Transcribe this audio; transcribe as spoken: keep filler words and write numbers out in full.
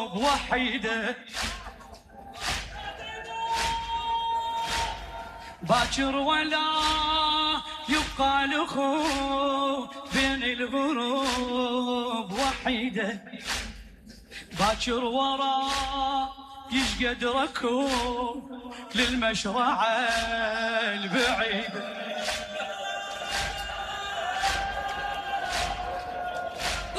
وحيدة باكر ولا يبقى الأخو بين الغروب وحيدة باكر ورا يشقد ركوب للمشرعة البعيدة